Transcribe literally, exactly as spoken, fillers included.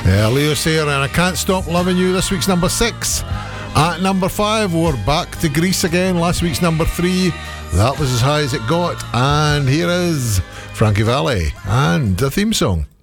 Yeah, Leo Sayer and I Can't Stop Loving You, this week's number six. At number five, we're back to Greece again. Last week's number three, that was as high as it got. And here is Frankie Valli and the theme song.